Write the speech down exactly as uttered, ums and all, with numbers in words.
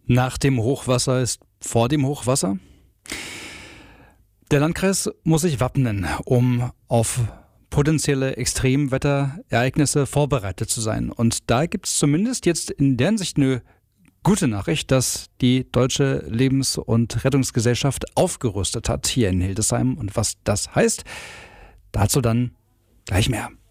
Nach dem Hochwasser ist vor dem Hochwasser. Der Landkreis muss sich wappnen, um auf potenzielle Extremwetterereignisse vorbereitet zu sein. Und da gibt es zumindest jetzt in der Hinsicht eine gute Nachricht, dass die Deutsche Lebens- und Rettungsgesellschaft aufgerüstet hat hier in Hildesheim. Und was das heißt, dazu dann gleich mehr.